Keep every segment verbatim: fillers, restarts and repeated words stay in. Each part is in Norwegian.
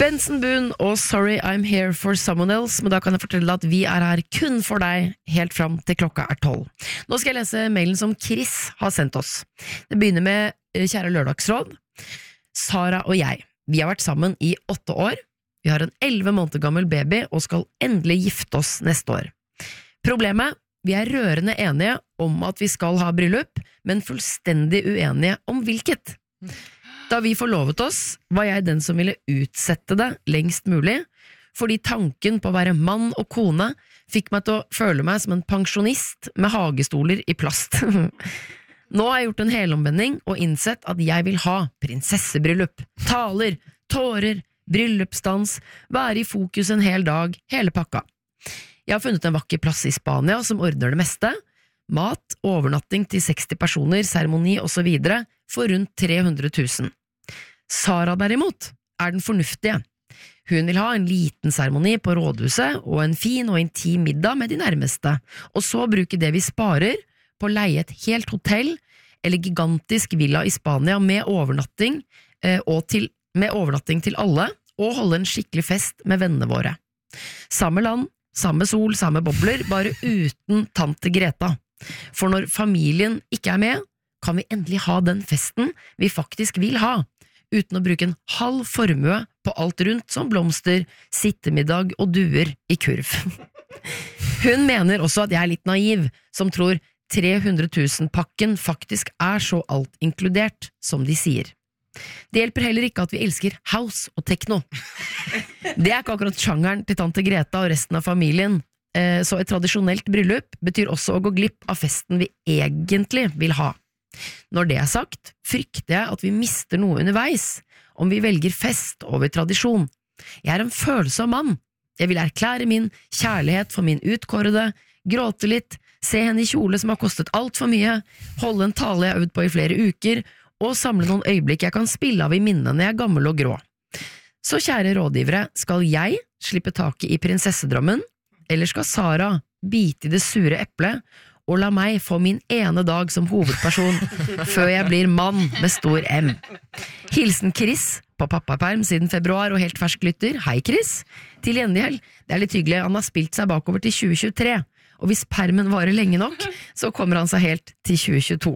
Benson Boone og Sorry I'm Here for Someone Else, men da kan jeg fortelle at vi er her kun for deg helt fram til klokka er tolv. Nå skal jeg lese mailen som Chris har sendt oss. Det begynner med kjære lørdagsråd. Sara og jeg, vi har vært sammen i åtte år. Vi har en elleve måneder gammel baby og skal endelig gifte oss neste år. Problemet, vi er rørende enige om at vi skal ha bryllup, men fullstendig uenige om hvilket. Da vi forlovet oss, var jeg den som ville utsette det lengst mulig, fordi tanken på å være mann og kone fikk meg til å føle meg som en pensjonist med hagestoler i plast. Nå har jeg gjort en helomvending og innsett at jeg vil ha prinsessebryllup, taler, tårer, bryllupsdans, være i fokus en hel dag, hele pakka. Jeg har funnet en vakker plass i Spania som ordner det meste, mat, overnatting til seksti personer, seremoni og så videre, for rundt tre hundre tusen. Sara derimot er den fornuftige. Hun vil ha en liten seremoni på rådhuset og en fin og intim middag med de nærmeste, og så bruke det vi sparer på å leie et helt hotell eller gigantisk villa i Spania med overnatting, eh, og til, med overnatting til alle, og holde en skikkelig fest med vennene våre. Samme land, samme sol, samme bobler, bare uten tante Greta. For når familien ikke er med, kan vi endelig ha den festen vi faktisk vil ha, uten å bruke en halv formue på alt rundt som blomster, sittemiddag og duer i kurv. Hun mener også at jeg er litt naiv, som tror tre hundre tusen-pakken faktisk er så alt inkludert som de sier. Det hjelper heller ikke at vi elsker house og techno. Det er ikke akkurat sjangeren til tante Greta og resten av familien, så et tradisjonelt bryllup betyr også å gå glipp av festen vi egentlig vil ha. Når det er sagt, frykter jeg at vi mister noe underveis, om vi velger fest over tradisjon. Jeg er en følsom mann. Jeg vil erklære min kjærlighet for min utkårede, gråte litt, se henne i kjole som har kostet alt for mye, holde en tale jeg har øvd på i flere uker, og samle noen øyeblikk jeg kan spille av i minnene når jeg er gammel og grå. Så kjære rådgivere, skal jeg slippe taket i prinsessedrømmen, eller skal Sara bite i det sure eplet, og la meg få min ene dag som hovedperson før jeg blir mann med stor M. Hilsen Chris, på pappaperm siden februar og helt fersk lytter. Hei Chris. Til gjengjeld, det er litt hyggelig, han har spilt seg bakover til tjue tjuetre, og hvis permen varer lenge nok, så kommer han seg helt til tjue tjueto.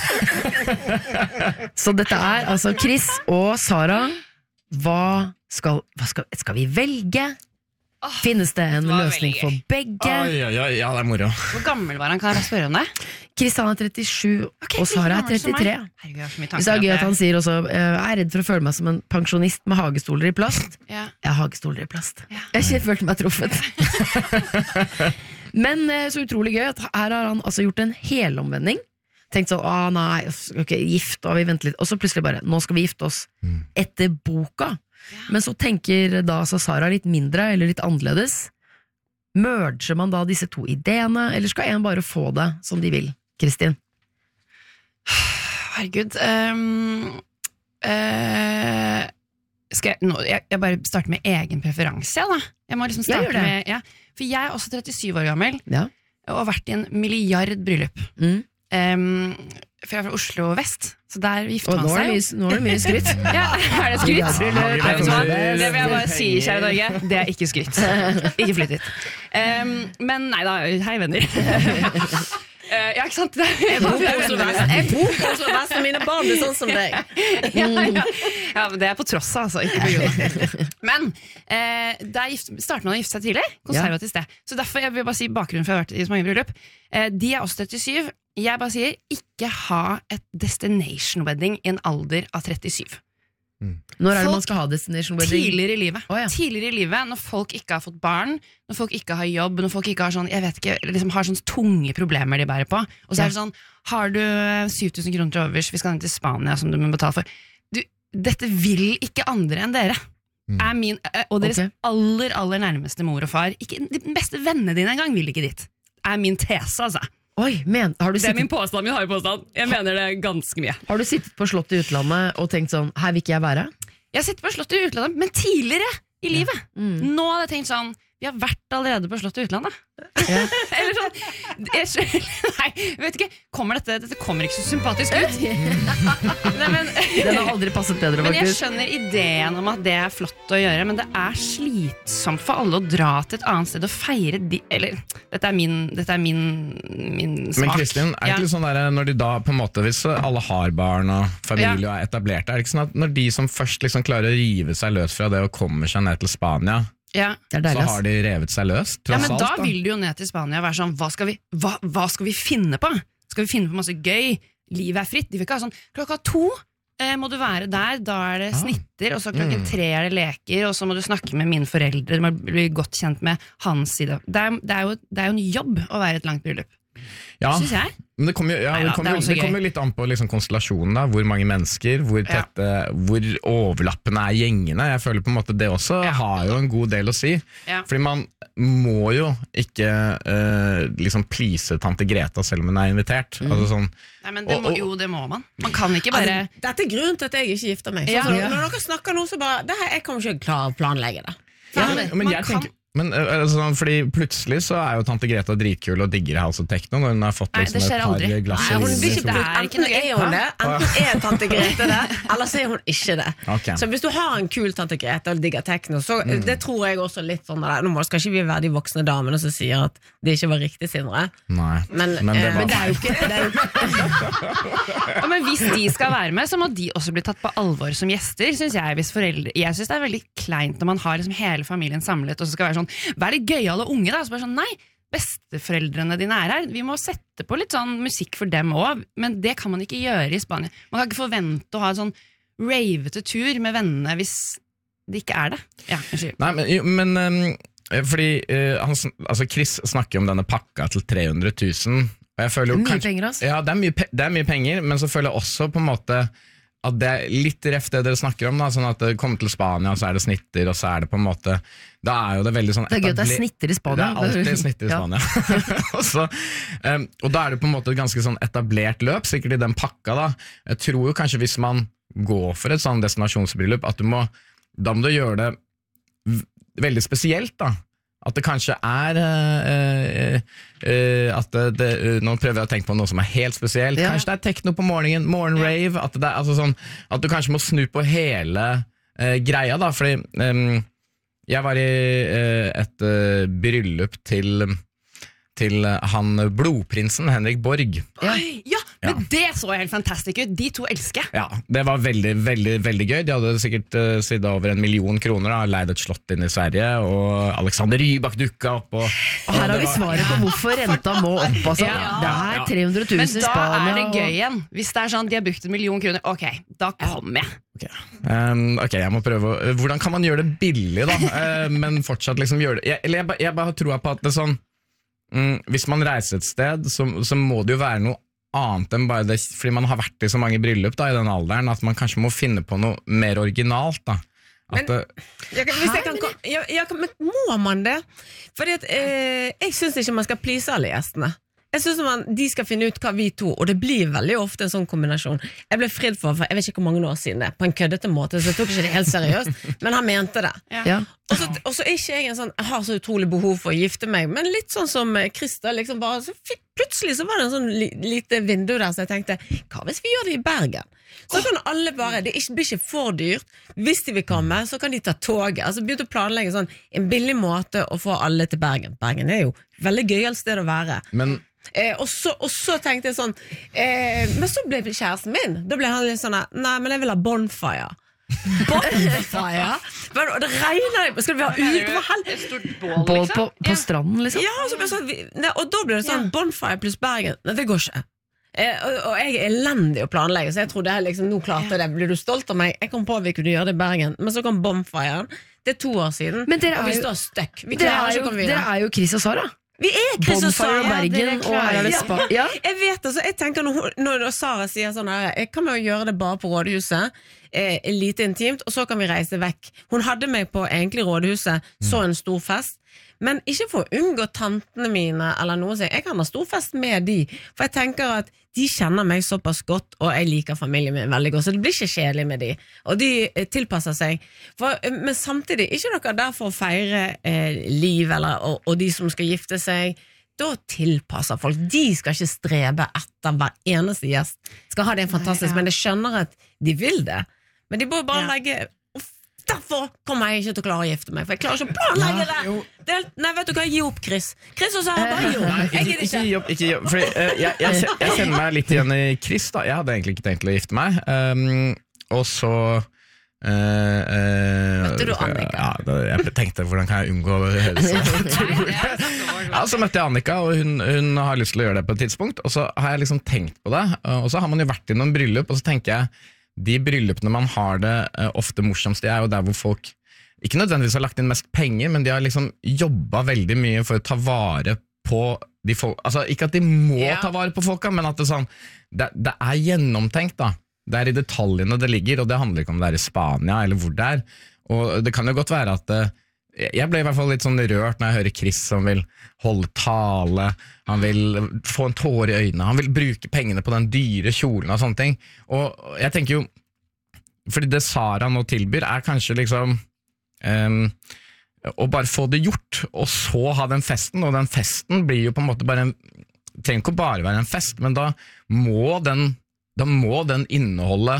Så dette er altså Chris og Sara. Hva skal, hva skal, skal vi velge? Finnes det en løsning for begge? Oi, oi, oi, ja, det er moro. Hvor gammel var han? Kan jeg spørre om det? Kristian er trettisju, okay, og Sara er trettitre. Herregud, jeg har så mye tanker. Så det er gøy at han sier også, jeg er redd for å føle meg som en pensjonist med hagestoler i plast. Ja. Jeg har hagestoler i plast. Ja. Jeg har ikke følt meg truffet. Men så utrolig gøy at her har han altså gjort en helomvending. Tenkt sånn, å nei, ok, gift, og vi venter litt. Og så plutselig bare, nå skal vi gifte oss etter boka. Ja. Men så tenker da altså Sara litt mindre eller litt annerledes. Merger man da disse to ideene, eller skal en bare få det som de vil? Kristin? Herregud um, uh, Skal jeg, nå, jeg, jeg bare starte med egen preferanse, ja, da. Jeg må liksom starte med ja, for jeg er også trettisju år gammel, ja, og har vært i en milliard bryllup. Mm. Um, for jeg er fra Oslo vest, så der gifter man seg. Mye, nå er det mye skrytt. Ja, er det skrytt? Ja, det vil jeg bare si, kjære Norge, det er ikke skrytt. Ikke flytt hit. Um, men nei da, hei venner. Uh, ja, ikke sant? Jeg bor på Oslo vest. Jeg bor på Oslo vest, og mine barn er sånn som deg. Mm. Ja, ja. Ja, men det er på tross av, altså, ikke på grunn. Men uh, der starter man å gifte seg tidlig, konservativt sted. Så derfor jeg vil bare si bakgrunnen for jeg har vært i så mange bryllup. Uh, de er også trettisju. Jeg bare sier, ikke ha et destination wedding i en alder av trettisju. Mm. Når er det folk man skal ha destination wedding? Tidligere i livet. Oh, ja. Tidligere i livet, når folk ikke har fått barn, når folk ikke har jobb, når folk ikke har sånn, jeg vet ikke, liksom har sånne tunge problemer de bærer på. Og så ja. Er det sånn, har du syv tusen kroner til overs, vi skal ned til Spania som du må betale for. Du, dette vil ikke andre enn dere. Mm. Er min, og deres okay. aller, aller nærmeste mor og far, ikke de beste vennene dine engang vil ikke dit. Er min tese, altså. Oi, men, har du det er min påstand, min har påstand. Jeg mener det ganske mye. Har du sittet på slott i utlandet og tenkt sånn, her vil ikke jeg være? Jeg har sittet på slott i utlandet, men tidligere i livet. Ja. Mm. Nå hadde jeg tenkt sånn, Vi har vært allerede på slott i utlandet. Ja. Eller sånn jeg, Nei, vet ikke. Kommer dette, dette kommer ikke så sympatisk ut. Nei, men, Den har aldri passet bedre, men jeg skjønner ideen om at det er flott å gjøre, men det er slitsomt for alle å dra til et annet sted og feire de, Eller, dette er min, dette er min, min smak. Men Kristin, er det ikke ja. sånn der, når de da på en måte, hvis alle har barn og familie ja. og er etablert, er det ikke sånn at når de som først liksom klarer å rive seg løs fra det og kommer seg ned til Spania, ja. så har de revet seg løs, tross ja, men alt, da, da vil du jo ned til Spania og være sånn, hva skal, vi, hva, hva skal vi finne på? Skal vi finne på masse gøy? Livet er fritt. De vil ikke ha sånn, klokka to eh, må du være der, da er det ah. snitter, og så klokken mm. tre er det leker, og så må du snakke med mine foreldre, du må bli godt kjent med hans side. Det er, det er, jo, det er jo en jobb å være et langt bryllup. Ja, synes jeg. Men det kommer jo ja, det kommer, det kommer litt an på liksom, konstellasjonen da, hvor mange mennesker, hvor tette, ja. hvor overlappende er gjengene. Jeg føler på en måte det også ja. har jo en god del å si. Ja. Fordi man må jo ikke uh, liksom please tante Greta selv om hun er invitert. Mm. Altså, sånn, Nei, men det må, og, og, jo, det må man. Man kan ikke bare altså, dette er grunnen til at jeg ikke gifter meg. Så, ja. så, når dere snakker nå, så bare det her, jeg kommer ikke klare å planlegge det. Ja, men, men jeg kan... tenker Men altså, fordi plutselig så er jo tante Greta dritkul og digger House of Techno når hun har fått liksom, Nei, et par glass Nei, hun blir ikke det er ikke noe er hun det Enten er tante Greta det Eller så er hun ikke det okay. Så hvis du har en kul tante Greta og digger techno Så mm. det tror jeg også litt sånn der. Nå skal ikke vi være de voksne damene som sier at det ikke var riktig, Sindre. Nei, men, men, det, eh, men det er jo ikke, det er jo ikke. Ja, men hvis de skal være med så må de også bli tatt på alvor som gjester, synes jeg. Hvis foreldre, jeg synes det er veldig kleint når man har liksom hele familien samlet og så skal være sånn vær litt gøyale unge da, så bare sånn, nei, besteforeldrene dine er her, vi må sette på litt sånn musikk for dem også, men det kan man ikke gjøre i Spania. Man kan ikke forvente å ha en sånn ravete tur med vennene hvis det ikke er det. Ja, nei, men, men um, fordi uh, han, altså Chris snakker om denne pakka til tre hundre tusen, og jeg føler jo mye kanskje, penger, altså. Ja, det er mye, det er mye penger, men så føler jeg også på en måte at det er litt reft det dere snakker om da, sånn at det kommer til Spania, så er det snitter, og så er det på en måte, da er jo det veldig sånn det er gøy at det er snitter i Spania. Det er alltid snitter i Spania. Ja. og, så, um, og da er det på en måte et ganske sånn etablert løp, sikkert i den pakka da. Jeg tror jo kanskje hvis man går for et sånn destinasjonsbryllup, at du må, da må du gjøre det v- veldig spesielt da. At det kanskje er uh, uh, at det, det, uh, nå prøver jeg å tenke på noe som er helt spesielt. Ja. Kanskje det er techno på morgenen, morgenrave, at, det er, altså sånn, at du kanskje må snu på hele uh, greia da, fordi um, jeg var i uh, et uh, bryllup til til han blodprinsen Henrik Borg. Ja, ja men ja. det så helt fantastisk ut. De to elsker jeg. Ja, det var veldig, veldig, veldig gøy. De hadde sikkert uh, siden over en million kroner, da, leid et slott inn i Sverige, og Alexander Rybak dukket opp. Og, og her har vi svaret på hvorfor renta må opp, altså. Ja. Det er tre hundre tusen i Spania. Men da er det gøy igjen. Hvis det er sånn, de har brukt en million kroner, ok, da kommer jeg. Okay. Um, ok, jeg må prøve å, hvordan kan man gjøre det billig da, uh, men fortsatt liksom gjøre det, jeg, eller jeg, jeg bare tror på at det er sånn, Mm, hvis man reiser et sted, så, så må det jo være noe annet enn bare det, fordi man har vært i så mange bryllup da, i den alderen, at man kanskje må finne på noe mer originalt da. At men, det, jeg, hvis jeg kan, jeg, jeg, men må man det? Fordi at, eh, jeg synes ikke man skal please alle gjestene. Jeg synes man, de skal finne ut hva vi to, og det blir veldig ofte en sånn kombinasjon. Jeg ble fridd for, for jeg vet ikke hvor mange år siden det, på en køddete måte, så jeg tok ikke det helt seriøst, men han mente det. Ja. Og så, og så er ikke jeg en sånn, jeg har så utrolig behov for å gifte meg, men litt sånn som Christer, liksom bare, så plutselig så var det en sånn li, lite vindu der, så jeg tenkte, hva hvis vi gjør det i Bergen? Så kan alle bare, det blir ikke for dyrt, hvis de vil komme, så kan de ta toget, altså begynte å planlegge sånn, en billig måte å få alle til Bergen. Bergen er jo veldig gøyalt sted å være. Men Eh, og, så, og så tenkte jeg sånn eh, men så ble kjæresten min, da ble han litt sånn, nei, men jeg vil ha bonfire. Bonfire? Og det regner, skal vi ha ut på hel bål på, på, på ja. stranden liksom? Ja, og, så, vi, ne, og da ble det sånn, ja. bonfire pluss Bergen, nei, det går ikke. eh, og, og jeg er elendig å planlegge, så jeg trodde jeg liksom, nå klarte det. Blir du stolt av meg? Jeg kom på at vi kunne gjøre det i Bergen, men så kom bonfire. Det er to år siden, men dere og vi er jo, står støkk. Vi dere, er jo, dere er jo Chris og Sara. Vi er Chris og Sara og Bergen, ja, og her er det spa. Ja. Jeg vet altså, jeg tenker når, når Sara sier sånn her, jeg kan jo gjøre det bare på rådhuset, eh, lite intimt, og så kan vi reise vekk. Hun hadde meg på egentlig rådhuset, så en stor fest, Men ikke for å unngå tantene mine eller noe sånt. Jeg kan ha stor fest med de, for jeg tenker at de kjenner meg såpass godt, og jeg liker familien min veldig godt, så det blir ikke kjedelig med de. Og de tilpasser seg. For, men samtidig, ikke dere der for å feire eh, liv, eller, og, og de som skal gifte seg, da tilpasser folk. De skal ikke strebe etter hver eneste gjest. Skal ha det fantastisk, Nei, ja. Men jeg skjønner at de vil det. Men de må bare ja. legge... Derfor kommer jeg ikke til å klare å gifte meg, for jeg klarer ikke å planlegge det. det er, nei, vet du hva, gi opp, Chris. Chris også har bare gi opp. Nei, ikke, ikke gi opp, ikke gi opp. Fordi, uh, jeg, jeg, jeg kjenner meg litt igjen i Chris da. Jeg hadde egentlig ikke tenkt til å gifte meg. Um, og så... Uh, uh, møtte du Annika? Ja, da, jeg tenkte, hvordan kan jeg unngå det? Ja, så møtte jeg Annika, og hun, hun har lyst til å gjøre det på et tidspunkt. Og så har jeg liksom tenkt på det. Og så har man jo vært i noen bryllup, og så tenker jeg, de bryllupene man har det uh, ofte morsomst, det er jo der hvor folk ikke nødvendigvis har lagt inn mest penger, men de har liksom jobbet veldig mye for å ta vare på de folk, altså ikke at de må ja. ta vare på folka, men at det, sånn, det, det er gjennomtenkt da, det er i detaljene det ligger, og det handler ikke om det er i Spania eller hvor det er, og det kan jo godt være at uh, jeg ble i hvert fall litt sånn rørt når jeg hører Chris som vil holde tale, han vil få en tår i øynene, han vil bruke pengene på den dyre kjolen og sånne ting. Og jeg tenker jo, fordi det Sara nå tilbyr er kanskje liksom um, å bare få det gjort, og så ha den festen, og den festen blir jo på en måte bare en, trenger ikke bare være en fest, men da må den, da må den inneholde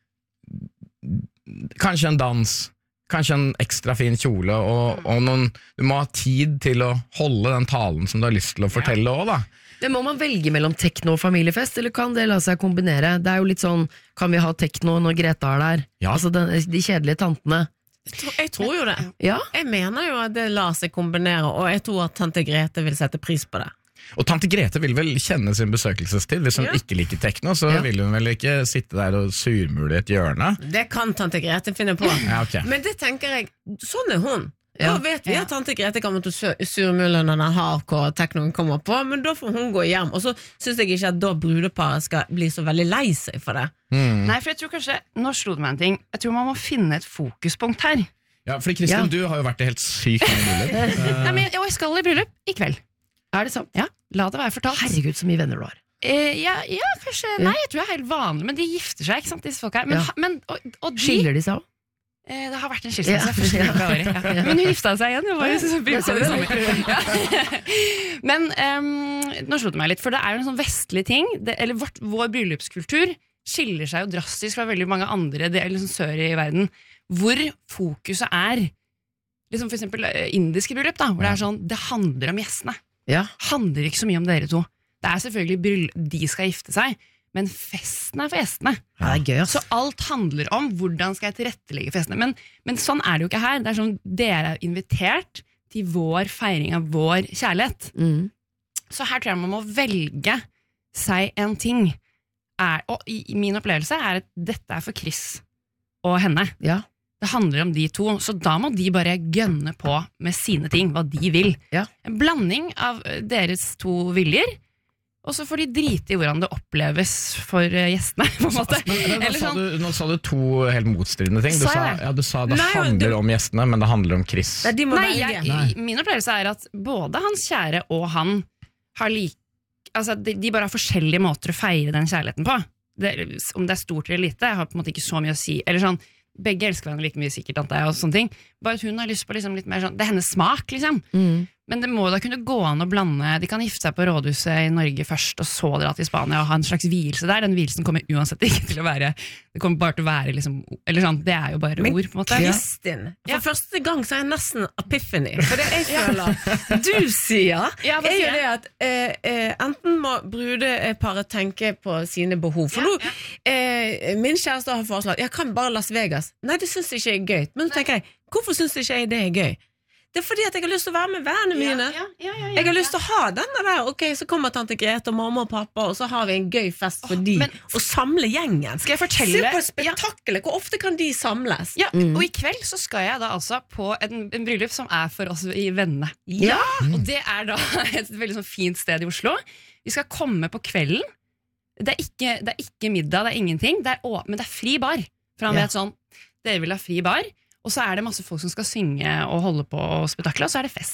kanskje en dans, kanskje en ekstra fin kjole, og, og noen, du må ha tid til å holde den talen som du har lyst til å fortelle også, da. Det må man velge mellom tekno og familiefest, eller kan det la seg kombinere? Det er jo litt sånn, kan vi ha tekno når Greta er der? Ja. Altså den, de kjedelige tantene. Jeg tror, jeg tror jo det. Ja. Jeg mener jo at det lar seg kombinere, og jeg tror at tante Grete vil sette pris på det. Og tante Grete vil vel kjenne sin besøkelsestid. Hvis hun ja. ikke liker tekno, så ja. vil hun vel ikke sitte der og surmule i et hjørne. Det kan tante Grete finne på. Ja, okay. Men det tenker jeg, sånn er hun. Ja. Da vet vi at tante Grete kommer til å surmule når den hardcore teknoen kommer på, men da får hun gå hjem. Og så synes jeg ikke at da brudeparet skal bli så veldig lei seg for det. Mm. Nei, for jeg tror kanskje, nå slo det meg en ting, jeg tror man må finne et fokuspunkt her. Ja, fordi Kristin, ja. du har jo vært det helt sykt med bryllup. Nei, men jeg skal i bryllup i kveld. Er det sant? Ja, la det være fortalt. Herregud, så mye venner du har. Eh, ja, ja, kanskje, nei, jeg tror jeg er helt vanlig, men de gifter seg, ikke sant, disse folk her. Men, ja. men, og, og de, skiller de seg også? Eh, det har vært en skilsmisse. Ja. Ja. Ja. Ja. Men hun gifta seg igjen, hun var jo så bygd på det samme. Ja. Men um, nå slo det meg litt, for det er jo en sånn vestlig ting, det, eller vårt, vår bryllupskultur skiller seg jo drastisk fra veldig mange andre, det er liksom sør i verden, hvor fokuset er, liksom for eksempel indiske bryllup, da, hvor det er sånn, det handler om gjestene. Ja. Handler ikke så mye om dere to. Det er selvfølgelig bryll- de skal gifte seg, men festen er for gjestene. Ja, det er gøy, ass. Så alt handler om hvordan skal jeg tilrettelegge festene. Men, men sånn er det jo ikke her. Det er sånn, dere er invitert til vår feiring av vår kjærlighet. Mm. Så her tror jeg man må velge seg en ting. Er, og i, i min opplevelse er at dette er for Chris og henne. Ja. Det handler om de to, så da må de bare gønne på med sine ting, hva de vil. Ja. En blanding av deres to viljer, og så får de drite i hvordan det oppleves for gjestene, på en måte. Men, men, nå, sa sånn, du, nå sa du to helt motstridende ting. Du sa, sa, ja, du sa det Nei, handler du... om gjestene, men det handler om Chris. Nei, de må Nei, velge. jeg, Nei. min opplevelse er at både hans kjære og han har lik, altså de, de bare har forskjellige måter å feire den kjærligheten på. Det, om det er stort eller lite, har på en måte ikke så mye å si. Eller sånn, begge elsker hverandre like mye sikkert, antar jeg, og sånne ting. Bare at hun har lyst på liksom litt mer sånn, det er hennes smak, liksom. Mm. Men det må da kunne gå an å blande. De kan gifte seg på rådhuset i Norge først, og så dra til Spania og ha en slags hvilelse der. Den hvilelsen kommer uansett ikke til å være, det kommer bare til å være liksom, eller sånn, det er jo bare Men, ord, på en måte. Kristin, for Ja. første gang så er jeg nesten epiphany. For det jeg føler du sier, Ja, hva er sier jo jeg? det at eh, eh, enten må brudeparet tenke på sine behov. For Ja, nå, eh, min kjæreste har foreslått, jeg kan bare Las Vegas. Nei, det synes jeg ikke er gøy. Men så tenker jeg, hvorfor synes ikke jeg det er gøy? Det er fordi at jeg har lyst til å være med vennene mine. Ja, ja, ja, ja, ja. Jeg har lyst til å ha denne der. Ok, så kommer tante Grete og mamma og pappa, og så har vi en gøy fest for Åh, de. men- Og samle gjengen. Skal jeg fortelle? Se på Ja. spektaklet. Hvor ofte kan de samles? Ja, og i kveld så skal jeg da altså på en, en bryllup som er for oss i vennene. Ja. Og det er da et veldig sånn fint sted i Oslo. Vi skal komme på kvelden. Det er ikke, det er ikke middag, det er ingenting, det er, å, men det er fri bar. For han Ja. vet sånn, dere vil ha fri bar, og så er det masse folk som skal synge og holde på og spetakle, og så er det fest.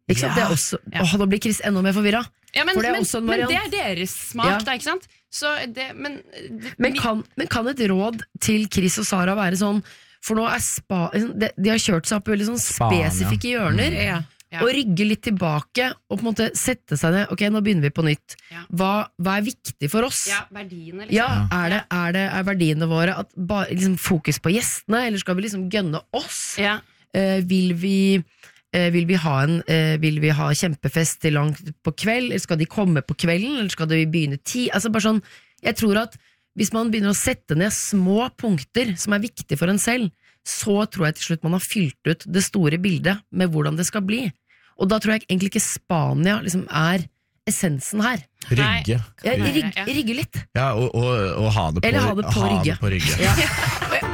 Ikke sant? Det er også, Ja. åh, nå blir Chris enda mer forvirret. Ja, men, For det er men, også en men det variant. er deres smak, Ja. da, ikke sant? Så det, men, det, Men kan, men kan et råd til Chris og Sara være sånn, for nå er spa, de, de har kjørt seg opp i veldig sånn Span, ja. spesifikke hjørner, Ja. Ja. og rygge litt tilbake, og på en måte sette seg ned, ok, nå begynner vi på nytt. Ja. Hva, hva er viktig for oss? Ja, verdiene, liksom. Ja, er det, er det er verdiene våre at ba, liksom fokus på gjestene, eller skal vi liksom gønne oss? Ja. Eh, vil vi eh, vil vi ha en eh, Vil vi ha kjempefest til langt på kveld, eller skal de komme på kvelden, eller skal de begynne ti? Altså bare sånn, jeg tror at hvis man begynner å sette ned små punkter som er viktige for en selv, så tror jeg til slutt man har fylt ut det store bildet med hvordan det skal bli. Og da tror jeg egentlig ikke Spania liksom er essensen her. Rygge. Ja, være, rygge, ja. rygge litt. Ja, og, og, og ha det på, Eller ha det på rygge. Det på rygge. Ja.